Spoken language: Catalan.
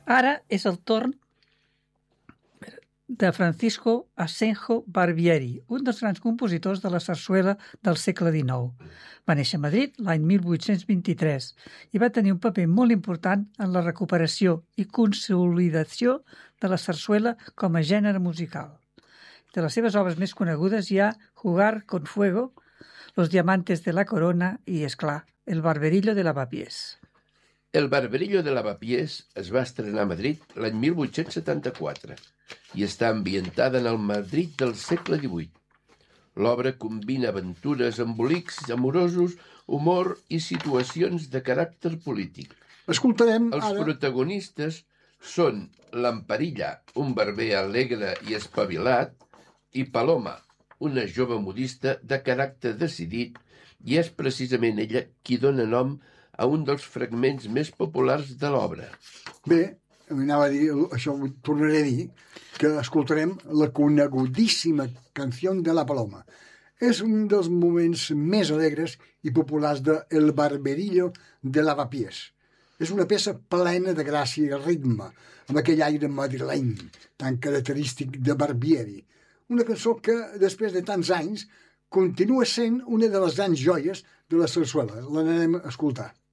Ara és el torn de Francisco Asenjo Barbieri, un dels grans compositors de la sarsuela del segle XIX. Va néixer a Madrid l'any 1823 i va tenir un paper molt important en la recuperació i consolidació de la sarsuela com a gènere musical. De les seves obres més conegudes hi ha Jugar con Fuego, Los Diamantes de la Corona i, és clar, El Barberillo de Lavapiés. El Barberillo de Lavapiés es va estrenar a Madrid l'any 1874 i està ambientada en el Madrid del segle XVIII. L'obra combina aventures, embolics amorosos, humor i situacions de caràcter polític. Escoltarem Els protagonistes són Lamparilla, un barber alegre i espavilat, i Paloma, una jove modista de caràcter decidit, i és precisament ella qui dona nom a un dels fragments més populars de l'obra. Bé, anava a dir, això ho tornaré a dir, que escoltarem la conegudíssima Canció de la Paloma. És un dels moments més alegres i populars de El Barberillo de Lavapiés. És una peça plena de gràcia i ritme, amb aquell aire madrileny tan característic de Barbieri. Una cançó que, després de tants anys, continua sent una de les grans joies de la sarsuela. L'anarem a escoltar.